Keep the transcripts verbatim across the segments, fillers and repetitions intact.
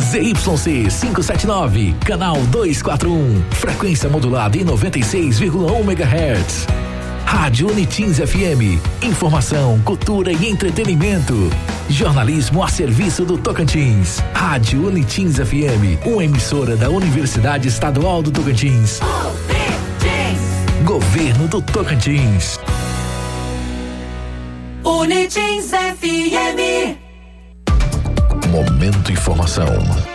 Z Y C quinhentos e setenta e nove, canal duzentos e quarenta e um, frequência modulada em noventa e seis vírgula um megahertz. Rádio Unitins F M, informação, cultura e entretenimento. Jornalismo a serviço do Tocantins. Rádio Unitins F M, uma emissora da Universidade Estadual do Tocantins. Governo do Tocantins. Unitins F M. Momento Informação.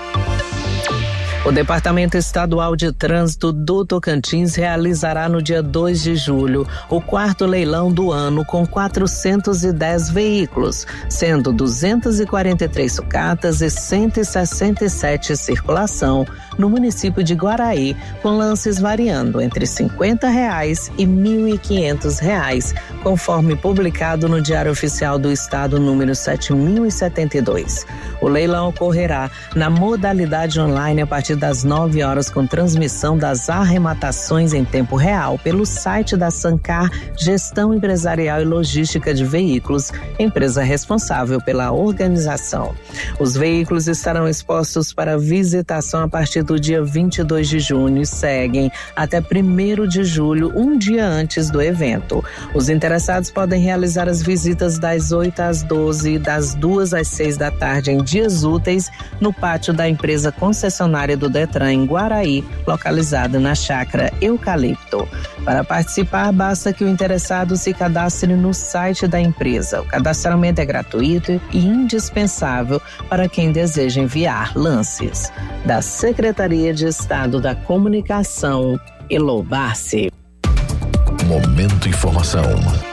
O Departamento Estadual de Trânsito do Tocantins realizará no dia dois de julho o quarto leilão do ano com quatrocentos e dez veículos, sendo duzentas e quarenta e três sucatas e cento e sessenta e sete circulação no município de Guaraí, com lances variando entre cinquenta reais e mil e quinhentos reais, conforme publicado no Diário Oficial do Estado número sete mil e setenta e dois. O leilão ocorrerá na modalidade online a partir das nove horas, com transmissão das arrematações em tempo real pelo site da Sancar Gestão Empresarial e Logística de Veículos, empresa responsável pela organização. Os veículos estarão expostos para visitação a partir do dia vinte e dois de junho e seguem até primeiro de julho, um dia antes do evento. Os interessados podem realizar as visitas das oito às doze e das duas às seis da tarde em dias úteis no pátio da empresa concessionária do Detran em Guaraí, localizada na chácara Eucalipto. Para participar, basta que o interessado se cadastre no site da empresa. O cadastramento é gratuito e indispensável para quem deseja enviar lances. Da Secretaria de Estado da Comunicação, Elô Barci. Momento Informação.